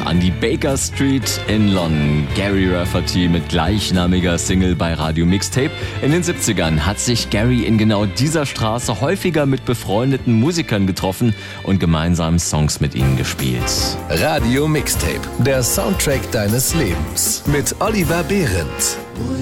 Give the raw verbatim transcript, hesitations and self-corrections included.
an die Baker Street in London. Gary Rafferty mit gleichnamiger Single bei Radio Mixtape. In den siebzigern hat sich Gary in genau dieser Straße häufiger mit befreundeten Musikern getroffen und gemeinsam Songs mit ihnen gespielt. Radio Mixtape, der Soundtrack deines Lebens mit Oliver Behrendt.